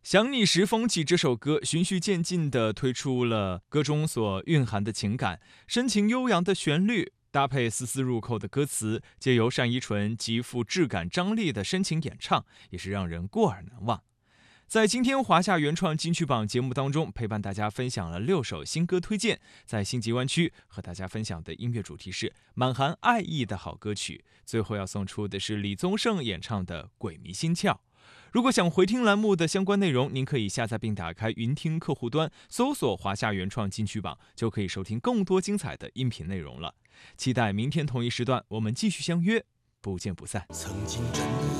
想你时风起这首歌循序渐进地推出了歌中所蕴含的情感，深情悠扬的旋律搭配丝丝入扣的歌词，借由单依纯极富质感张力的深情演唱，也是让人过耳难忘。在今天华夏原创金曲榜节目当中，陪伴大家分享了6首新歌推荐。在星级湾区和大家分享的音乐主题是满含爱意的好歌曲，最后要送出的是李宗盛演唱的《鬼迷心窍》。如果想回听栏目的相关内容，您可以下载并打开云听客户端，搜索华夏原创金曲榜，就可以收听更多精彩的音频内容了。期待明天同一时段我们继续相约，不见不散。 曾经真